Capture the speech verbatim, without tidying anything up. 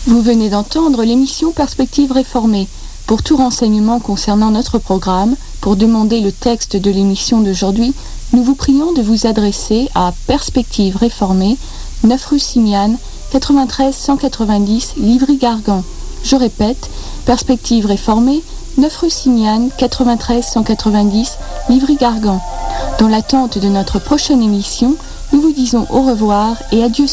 Vous venez d'entendre l'émission Perspectives réformées. Pour tout renseignement concernant notre programme, pour demander le texte de l'émission d'aujourd'hui, nous vous prions de vous adresser à Perspectives réformées, neuf rue Simiane, quatre-vingt-treize cent quatre-vingt-dix, Livry-Gargan. Je répète, Perspectives réformées, neuf rue Simiane, quatre-vingt-treize cent quatre-vingt-dix, Livry-Gargan. Dans l'attente de notre prochaine émission, nous vous disons au revoir et adieu.